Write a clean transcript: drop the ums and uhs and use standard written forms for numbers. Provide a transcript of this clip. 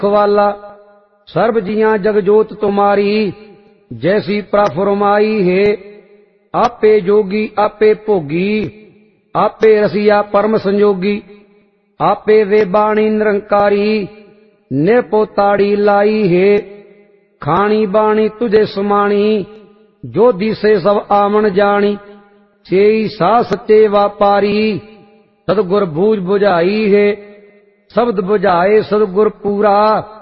वाला। सर्व जियां जगजोत तुम्हारी, जैसी प्रफुरमाई है। आपे जोगी आपे भोगी, आपे रसिया परम संयोगी। आपे वे बाणी निरंकारी, निरपोताड़ी लाई है। खानी बाणी तुझे समाणी, जो दिसे सब आमन जानी। सेई सा सच्चे व्यापारी, सदगुर बूझ बुझाई है। शब्द बुझाए सदगुर पूरा,